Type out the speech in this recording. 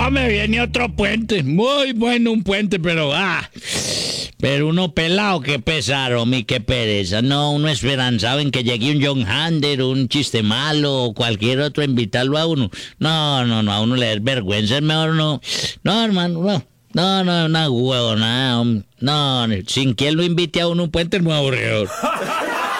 No, me viene otro puente. Muy bueno un puente, pero pero uno pelado, qué pesar, homie, qué pereza. No, uno esperanzado en que llegue un John Hander, un chiste malo o cualquier otro a invitarlo a uno. No, a uno le da vergüenza, es mejor no. No, hermano, no, una huevonada, hombre. No, sin quien lo invite a uno un puente es muy aburrido.